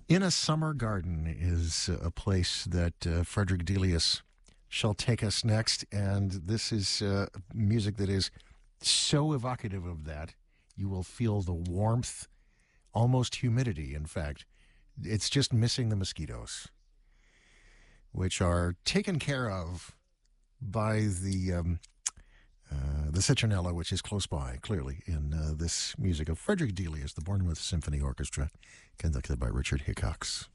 In a Summer Garden is a place that Frederick Delius shall take us next, and this is music that is so evocative of that. You will feel the warmth, almost humidity, in fact. It's just missing the mosquitoes, which are taken care of by the Citronella, which is close by, clearly, in this music of Frederick Delius, the Bournemouth Symphony Orchestra, conducted by Richard Hickox.